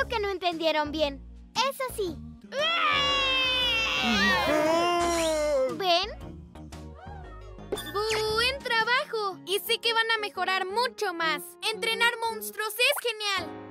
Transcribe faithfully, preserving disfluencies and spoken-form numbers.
Creo que no entendieron bien. Eso sí. ¿Ven? ¡Buen trabajo! Y sé que van a mejorar mucho más. Entrenar monstruos es genial.